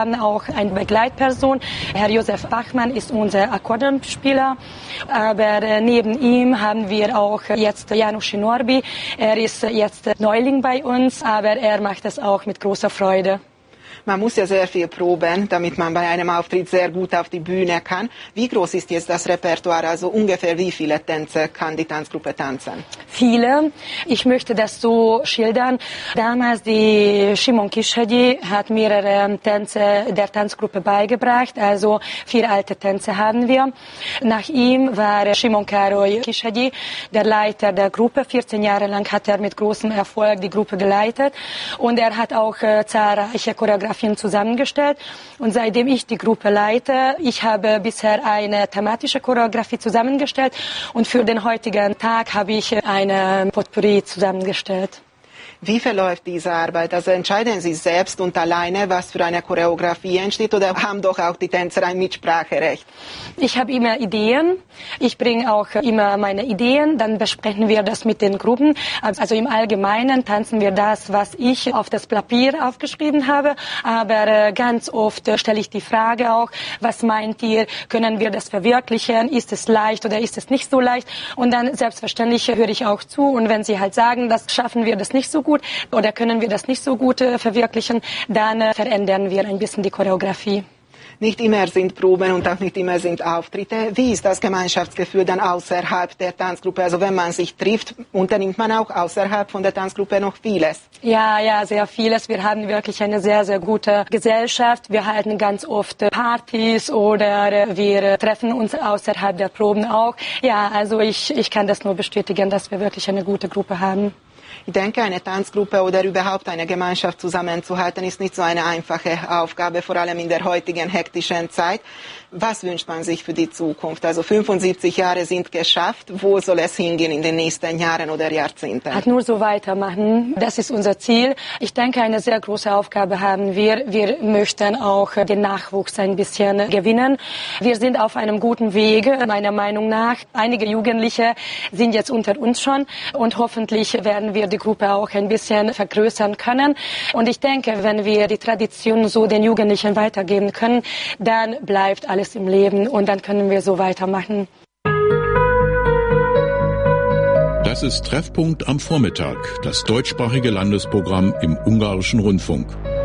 Wir haben auch eine Begleitperson. Herr Josef Bachmann ist unser Akkordeonspieler. Aber neben ihm haben wir auch jetzt János Norbi. Er ist jetzt Neuling bei uns, aber er macht es auch mit großer Freude. Man muss ja sehr viel proben, damit man bei einem Auftritt sehr gut auf die Bühne kann. Wie groß ist jetzt das Repertoire? Also ungefähr wie viele Tänze kann die Tanzgruppe tanzen? Viele. Ich möchte das so schildern. Damals die Simon Kishagyi hat mehrere Tänze der Tanzgruppe beigebracht. Also 4 alte Tänze haben wir. Nach ihm war Simon Károly Kishagyi der Leiter der Gruppe. 14 Jahre lang hat er mit großem Erfolg die Gruppe geleitet. Und er hat auch zahlreiche Choreografien zusammengestellt. Und seitdem ich die Gruppe leite, ich habe bisher eine thematische Choreografie zusammengestellt und für den heutigen Tag habe ich eine Potpourri zusammengestellt. Wie verläuft diese Arbeit? Also entscheiden Sie selbst und alleine, was für eine Choreografie entsteht, oder haben doch auch die Tänzer ein Mitspracherecht? Ich habe immer Ideen. Ich bringe auch immer meine Ideen. Dann besprechen wir das mit den Gruppen. Also im Allgemeinen tanzen wir das, was ich auf das Papier aufgeschrieben habe. Aber ganz oft stelle ich die Frage auch, was meint ihr? Können wir das verwirklichen? Ist es leicht oder ist es nicht so leicht? Und dann selbstverständlich höre ich auch zu. Und wenn sie halt sagen, das schaffen wir das nicht so gut oder können wir das nicht so gut verwirklichen, dann verändern wir ein bisschen die Choreografie. Nicht immer sind Proben und auch nicht immer sind Auftritte. Wie ist das Gemeinschaftsgefühl dann außerhalb der Tanzgruppe? Also wenn man sich trifft, unternimmt man auch außerhalb von der Tanzgruppe noch vieles? Ja, sehr vieles. Wir haben wirklich eine sehr, sehr gute Gesellschaft. Wir halten ganz oft Partys oder wir treffen uns außerhalb der Proben auch. Ja, also ich kann das nur bestätigen, dass wir wirklich eine gute Gruppe haben. Ich denke, eine Tanzgruppe oder überhaupt eine Gemeinschaft zusammenzuhalten, ist nicht so eine einfache Aufgabe, vor allem in der heutigen hektischen Zeit. Was wünscht man sich für die Zukunft? Also 75 Jahre sind geschafft. Wo soll es hingehen in den nächsten Jahren oder Jahrzehnten? Halt nur so weitermachen. Das ist unser Ziel. Ich denke, eine sehr große Aufgabe haben wir. Wir möchten auch den Nachwuchs ein bisschen gewinnen. Wir sind auf einem guten Weg, meiner Meinung nach. Einige Jugendliche sind jetzt unter uns schon und hoffentlich werden wir die Gruppe auch ein bisschen vergrößern können. Und ich denke, wenn wir die Tradition so den Jugendlichen weitergeben können, dann bleibt alles im Leben und dann können wir so weitermachen. Das ist Treffpunkt am Vormittag, das deutschsprachige Landesprogramm im Ungarischen Rundfunk.